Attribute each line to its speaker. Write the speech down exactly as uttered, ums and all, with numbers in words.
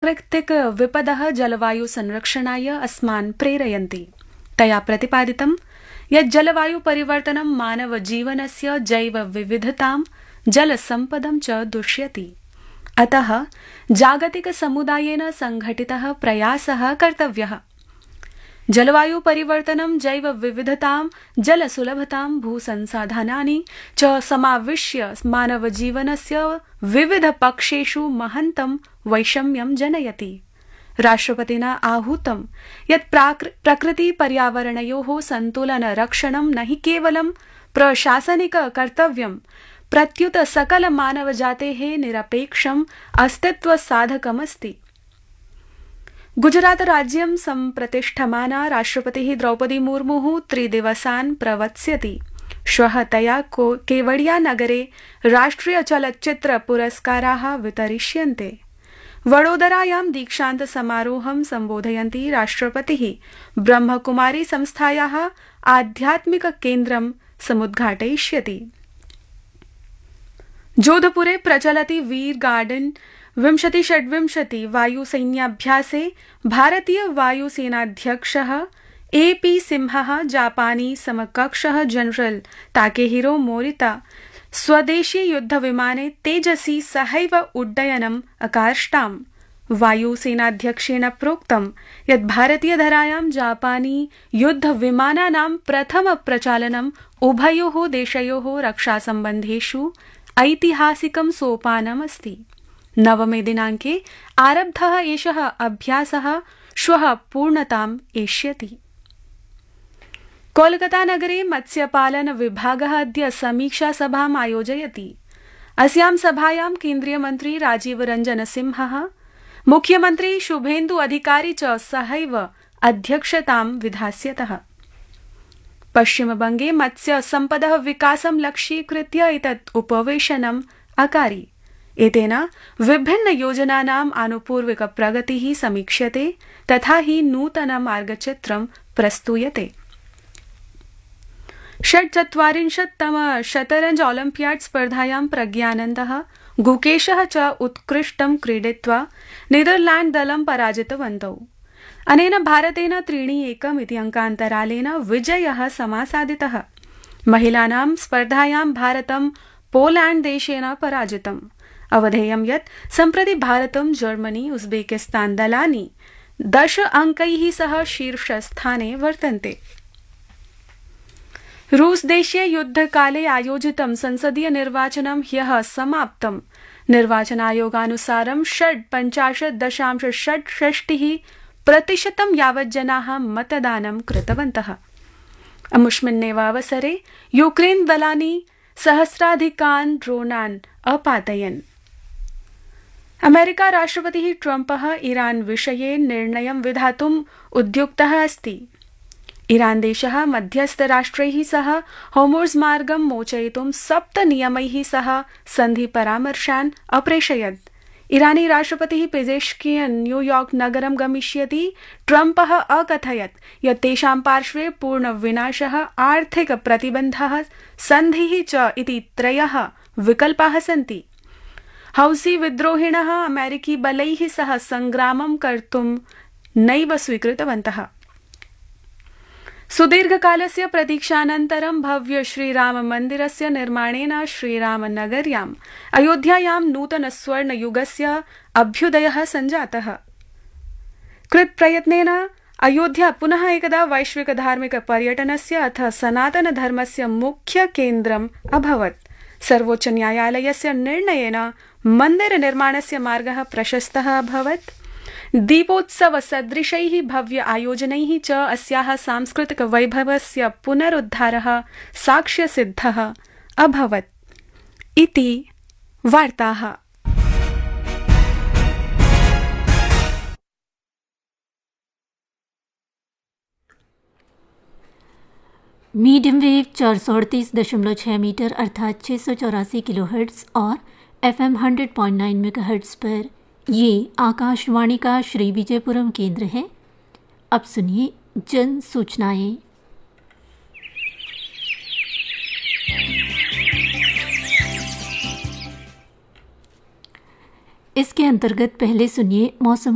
Speaker 1: प्राकृतिक विपदः जलवायु संरक्षणाय अस्मान् प्रेरयन्ति। तया प्रतिपादितं यत् जलवायु परिवर्तनं मानव जीवनस्य जैव विविधतां जलसम्पदं च दुष्यति। अतः जागतिक समुदायेन संघटितः प्रयासः कर्तव्यः। जलवायु परिवर्तनं जैव विविधतां जलसुलभतां भूसंसाधनानि च समाविश्य मानव जीवनस्य विविध पक्षेषु महन्तं वैषम्यं जनयति। राष्ट्रपतिना आहूतं यत् प्रकृति पर्यावरणयोः सन्तुलन रक्षणं न हि केवलं प्रशासनिक कर्तव्यं प्रत्युत सकल मानवजातेः निरपेक्षम् अस्तित्वसाधकमस्ति। गुजरात राज्यं सम्प्रतिष्ठमाना राष्ट्रपतिः द्रौपदी मुर्मुः त्रिदिवसान् प्रवत्स्यति। श्वः तया केवडिया नगरे राष्ट्रिय चलच्चित्र पुरस्काराः वितरिष्यन्ते। वडोदरायां दीक्षान्त समारोहं सम्बोधयन्ती राष्ट्रपतिः ब्रह्मकुमारी संस्थायाः आध्यात्मिक केन्द्रं समुद्घाटयिष्यति। जोधपुरे प्रचलति वीर गार्डन विंशति षड्विंशति वायुसैन्याभ्यासे भारतीय वायुसेनाध्यक्षः ए पी सिंहः जापानी समकक्षः जनरल ताकेहिरो मोरिता स्वदेशी युद्धविमाने तेजसी सहैव उड्डयनम् अकार्ष्टाम्। वायुसेनाध्यक्षेण प्रोक्तं यत् भारतीयधरायां जापानी युद्धविमानानां प्रथम प्रचालनम् उभयोः देशयोः रक्षासम्बन्धेषु ऐतिहासिकं सोपानमस्ति। नवमे दिनाङ्के आरब्धः एषः अभ्यासः श्वः पूर्णताम् एष्यति। कोलकाता नगरे मत्स्यपालन विभागः अद्य समीक्षा सभाम् आयोजयति। अस्यां सभायां केन्द्रीय मन्त्री राजीव रञ्जन सिंहः, मुख्यमन्त्री शुभेन्दु अधिकारी च सहैव अध्यक्षतां विधास्यतः। पश्चिमबंगे मत्स्य सम्पदः विकासं लक्ष्यीकृत्य एतत् उपवेशनम् अकारि। एतेन विभिन्न योजनानाम् आनुपूर्विक प्रगतिः समीक्ष्यते तथा हि नूतन मार्गचित्रं प्रस्तूयते। षड्चत्वारिंशत्तम शतरंज ओलम्पियाड् स्पर्धायां प्रज्ञानन्दः गुकेशः च उत्कृष्टं क्रीडित्वा नीदरलैण्ड दलं पराजितवन्तौ। अनेन भारतेन त्रीणि एकम् इति अङ्कान्तरालेन विजयः समासादितः। महिलानां स्पर्धायां भारतं पोलैण्ड देशेन पराजितम्। अवधेयं यत् सम्प्रति भारतं जर्मनी उज्बेकिस्तान दलानि दश अंकैः सह शीर्षस्थाने वर्तन्ते। रूस देशीय युद्धकाले आयोजितं संसदीय निर्वाचनं ह्यः समाप्तम्। निर्वाचनायोगानुसारं षड् पञ्चाशत् दशांश षट् षष्टिः प्रतिशतं यावत् जनाः मतदानं कृतवन्तः। अमुष्मिन्नेव अवसरे यूक्रेन दलानि सहस्राधिकान् ड्रोनान् अपातयन्। अमेरिका राष्ट्रपतिः ट्रम्पः ईरान विषये निर्णयं विधातुम् उद्युक्तः अस्ति। ईरान देशः मध्यस्थराष्ट्रैः सह होर्मुज़ मार्गं मोचयितुं सप्त नियमैः सह सन्धि परामर्शान् अप्रेषयत्। ईरानी राष्ट्रपतिः पेजेश्कियन् न्यूयॉर्क नगरं गमिष्यति। ट्रम्पः अकथयत् यत् तेषां पार्श्वे पूर्णविनाशः, आर्थिक प्रतिबन्धः, सन्धिः च इति त्रयः विकल्पाः सन्ति। हौसी विद्रोहिणः अमेरिकी बलैः सह संग्रामं कर्तुं नैव स्वीकृतवन्तः। सुदीर्घकालस्य प्रतीक्षानन्तरं भव्य श्रीराम मन्दिरस्य निर्माणेन श्रीरामनगर्याम् अयोध्यायां नूतन स्वर्णयुगस्य अभ्युदयः सञ्जातः। कृतप्रयत्नेन अयोध्या पुनः एकदा वैश्विक धार्मिक पर्यटनस्य अथ सनातन धर्मस्य मुख्य केन्द्रम् अभवत्। सर्वोच्च न्यायालयस्य निर्णयेन मन्दिर निर्माणस्य मार्गः प्रशस्तः अभवत्। दीपोत्सव सदृशैः भव्य आयोजनैः च अस्याः सांस्कृतिक वैभवस्य पुनरुद्धारः साक्ष्यसिद्धः अभवत् इति वार्ताः।
Speaker 2: मीडियम वेव चार सौ अड़तीस दशमलव छः मीटर अर्थात छः सौ चौरासी किलो हर्ट्ज और F am hundred point nine mega hertz पर ये आकाशवाणी का श्री विजयपुरम केंद्र है। अब सुनिए जन सूचनाएं। इसके अंतर्गत पहले सुनिए मौसम